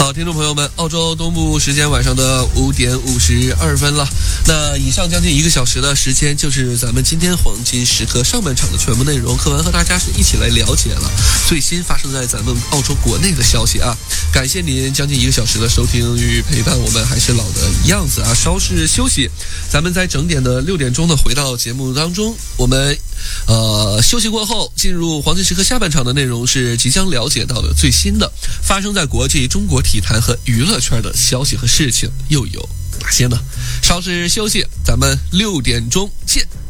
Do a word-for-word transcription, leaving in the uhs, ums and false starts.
好，听众朋友们，澳洲东部时间晚上的五点五十二分了。那以上将近一个小时的时间，就是咱们今天黄金时刻上半场的全部内容。课文和大家是一起来了解了最新发生在咱们澳洲国内的消息啊！感谢您将近一个小时的收听与陪伴，我们还是老的样子啊，稍事休息，咱们在整点的六点钟呢回到节目当中。我们呃休息过后进入黄金时刻下半场的内容是即将了解到的最新的发生在国际中国体坛和娱乐圈的消息和事情又有哪些呢？稍事休息，咱们六点钟见。